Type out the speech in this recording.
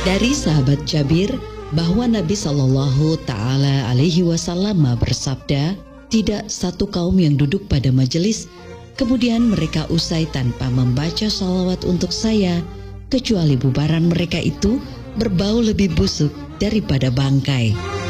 Dari sahabat Jabir bahwa Nabi Shallallahu Ta'ala Alaihi Wasallam bersabda, tidak satu kaum yang duduk pada majelis kemudian mereka usai tanpa membaca shalawat untuk saya, kecuali bubaran mereka itu berbau lebih busuk daripada bangkai.